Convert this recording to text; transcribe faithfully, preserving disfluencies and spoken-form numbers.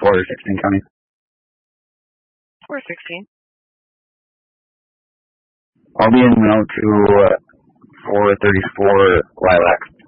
four or sixteen counties? Four sixteen. I'll be in Mount to uh, four thirty-four Lilac.